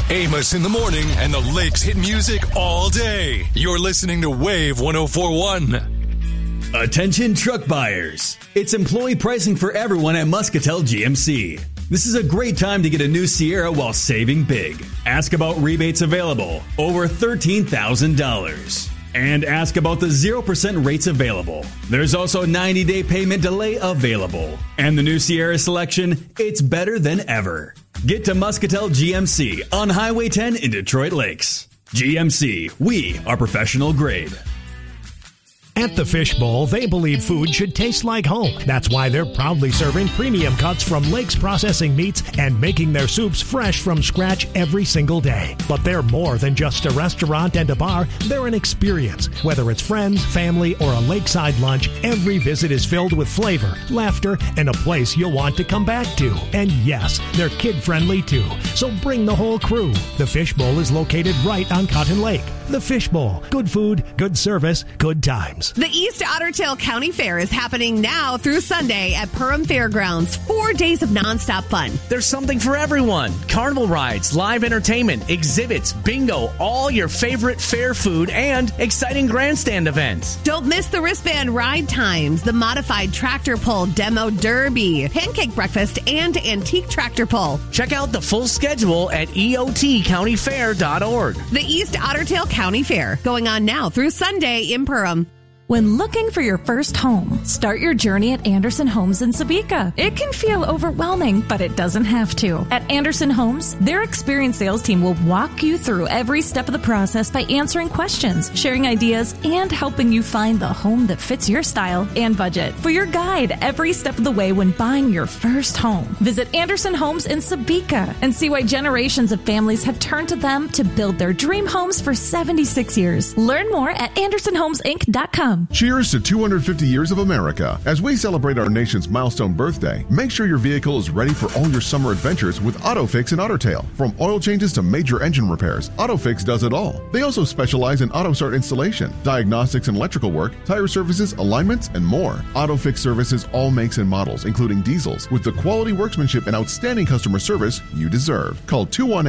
Amos in the morning and the Lakes hit music all day. You're listening to Wave 104.1. Attention truck buyers. It's employee pricing for everyone at Muscatel GMC. This is a great time to get a new Sierra while saving big. Ask about rebates available, over $13,000. And ask about the 0% rates available. There's also 90-day payment delay available. And the new Sierra selection, it's better than ever. Get to Muscatel GMC on Highway 10 in Detroit Lakes. GMC, we are professional grade. At the Fishbowl, they believe food should taste like home. That's why they're proudly serving premium cuts from Lakes Processing Meats and making their soups fresh from scratch every single day. But they're more than just a restaurant and a bar. They're an experience. Whether it's friends, family, or a lakeside lunch, every visit is filled with flavor, laughter, and a place you'll want to come back to. And yes, they're kid-friendly too. So bring the whole crew. The Fishbowl is located right on Cotton Lake. The Fishbowl. Good food, good service, good times. The East Otter Tail County Fair is happening now through Sunday at Perham Fairgrounds. 4 days of nonstop fun. There's something for everyone. Carnival rides, live entertainment, exhibits, bingo, all your favorite fair food, and exciting grandstand events. Don't miss the wristband ride times, the modified tractor pull demo derby, pancake breakfast, and antique tractor pull. Check out the full schedule at eotcountyfair.org. The East Otter Tail County Fair, going on now through Sunday in Perham. When looking for your first home, start your journey at Anderson Homes in Sebeka. It can feel overwhelming, but it doesn't have to. At Anderson Homes, their experienced sales team will walk you through every step of the process by answering questions, sharing ideas, and helping you find the home that fits your style and budget. For your guide every step of the way when buying your first home, visit Anderson Homes in Sebeka and see why generations of families have turned to them to build their dream homes for 76 years. Learn more at AndersonHomesInc.com. Cheers to 250 years of America. As we celebrate our nation's milestone birthday, make sure your vehicle is ready for all your summer adventures with AutoFix and Otter Tail. From oil changes to major engine repairs, AutoFix does it all. They also specialize in auto start installation, diagnostics and electrical work, tire services, alignments, and more. AutoFix services all makes and models, including diesels, with the quality workmanship and outstanding customer service you deserve. Call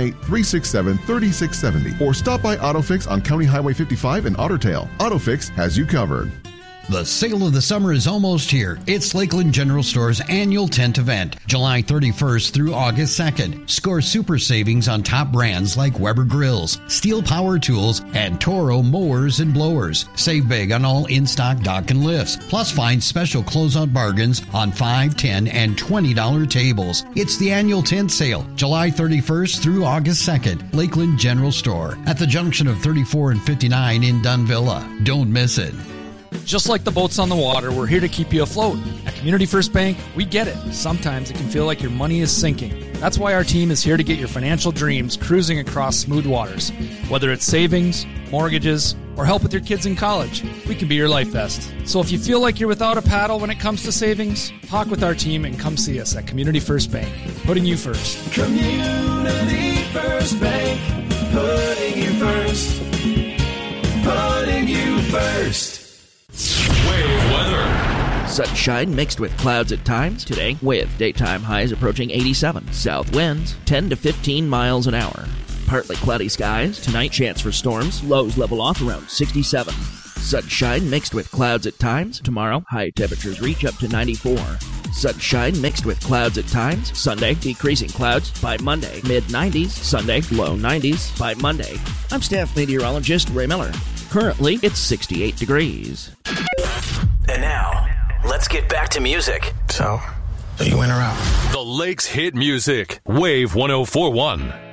218-367-3670 or stop by AutoFix on County Highway 55 in Otter Tail. AutoFix has you covered. The sale of the summer is almost here. It's Lakeland General Store's annual tent event, July 31st through August 2nd. Score super savings on top brands like Weber Grills, Steel Power Tools, and Toro mowers and blowers. Save big on all in-stock dock and lifts. Plus find special closeout bargains on $5, $10, and $20 tables. It's the annual tent sale, July 31st through August 2nd. Lakeland General Store at the junction of 34 and 59 in Dunvilla. Don't miss it. Just like the boats on the water, we're here to keep you afloat. At Community First Bank, we get it. Sometimes it can feel like your money is sinking. That's why our team is here to get your financial dreams cruising across smooth waters. Whether it's savings, mortgages, or help with your kids in college, we can be your life vest. So if you feel like you're without a paddle when it comes to savings, talk with our team and come see us at Community First Bank, putting you first. Community First Bank, putting you first. Putting you first. Wave weather. Sunshine mixed with clouds at times today, with daytime highs approaching 87. South winds 10 to 15 miles an hour. Partly cloudy skies tonight, chance for storms. Lows level off around 67. Sunshine mixed with clouds at times tomorrow. High temperatures reach up to 94. Sunshine mixed with clouds at times. Sunday, decreasing clouds by Monday. Mid-90s. Sunday, low 90s by Monday. I'm staff meteorologist Ray Miller. Currently, it's 68 degrees. And now, let's get back to music. So, you in or out? The Lakes hit music. Wave 104.1.